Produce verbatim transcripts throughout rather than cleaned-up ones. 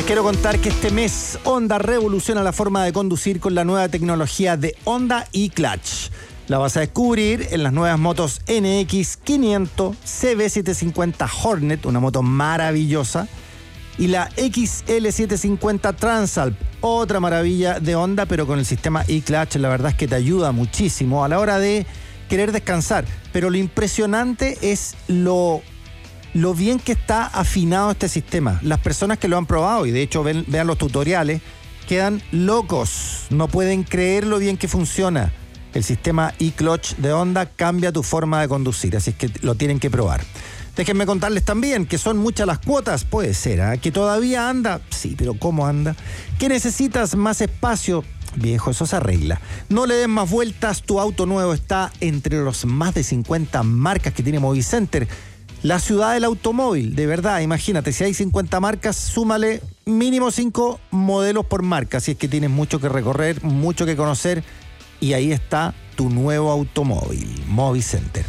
Les quiero contar que este mes Honda revoluciona la forma de conducir con la nueva tecnología de Honda eClutch. La vas a descubrir en las nuevas motos N X quinientos, C B setecientos cincuenta Hornet, una moto maravillosa, y la X L setecientos cincuenta Transalp, otra maravilla de Honda, pero con el sistema eClutch. La verdad es que te ayuda muchísimo a la hora de querer descansar. Pero lo impresionante es lo... lo bien que está afinado este sistema. Las personas que lo han probado, y de hecho ven, vean los tutoriales, quedan locos. No pueden creer lo bien que funciona. El sistema eClutch de Honda cambia tu forma de conducir, así es que lo tienen que probar. Déjenme contarles también que son muchas las cuotas, puede ser, ¿eh? Que todavía anda, sí, pero ¿cómo anda? Que necesitas más espacio, viejo, eso se arregla. No le des más vueltas, tu auto nuevo está entre los más de cincuenta marcas que tiene Movicenter. La ciudad del automóvil, de verdad, imagínate, si hay cincuenta marcas, súmale mínimo cinco modelos por marca, si es que tienes mucho que recorrer, mucho que conocer, y ahí está tu nuevo automóvil, Movicenter.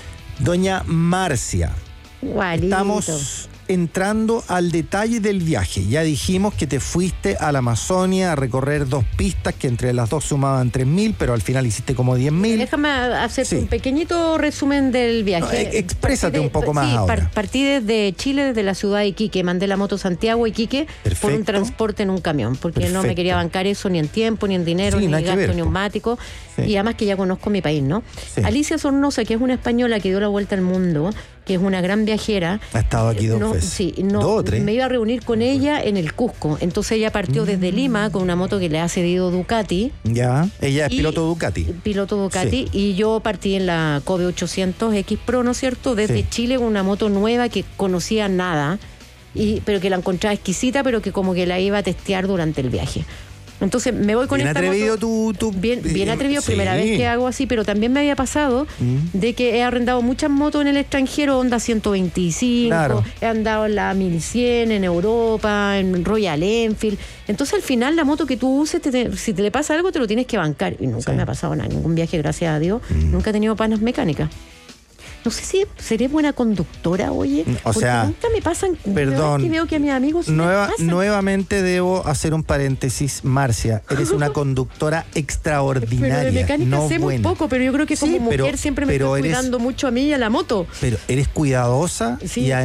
Doña Marcia, Guarito. Estamos entrando al detalle del viaje. Ya dijimos que te fuiste a la Amazonia a recorrer dos pistas que entre las dos sumaban tres mil, pero al final hiciste como diez mil. Déjame hacerte Sí. un pequeñito resumen del viaje. No, e- exprésate Partí de- un poco más sí, ahora. par- partí desde Chile, desde la ciudad de Iquique. Mandé la moto Santiago a Iquique por Perfecto. un transporte en un camión, porque no me Perfecto. quería bancar eso ni en tiempo, ni en dinero, Sí, ni nada en que gasto ver, po. neumático. Sí. Y además que ya conozco mi país, ¿no? Sí. Alicia Sornosa, que es una española que dio la vuelta al mundo, que es una gran viajera. Ha estado aquí dos no, veces. Sí, no, ¿Dos o tres? me iba a reunir con ella en el Cusco. Entonces ella partió Mm. desde Lima con una moto que le ha cedido Ducati. Ya, ella es Y- piloto Ducati. Piloto Ducati, y yo partí en la Kobe ochocientos X Pro, ¿no es cierto? Desde Sí. Chile con una moto nueva que conocía nada, y, pero que la encontraba exquisita, pero que como que la iba a testear durante el viaje. Entonces me voy con Bien esta atrevido moto. tu, tu... Bien, bien atrevido, Sí. primera vez que hago así, pero también me había pasado Mm. de que he arrendado muchas motos en el extranjero, Honda ciento veinticinco, Claro. he andado en la mil cien en Europa, en Royal Enfield. Entonces al final la moto que tú uses, te- te- si te le pasa algo te lo tienes que bancar. Y nunca Sí. me ha pasado nada, ningún viaje, gracias a Dios. Mm. Nunca he tenido panas mecánicas. No sé si seré buena conductora, oye. O porque sea, nunca me pasan. perdón, Que veo que a mis amigos sí me Nueva, pasan. nuevamente debo hacer un paréntesis, Marcia. Eres una conductora extraordinaria. Pero de mecánica no sé muy buena. poco, pero yo creo que como Sí, mujer pero- siempre me pero estoy eres- cuidando mucho a mí y a la moto. Pero eres cuidadosa Sí. y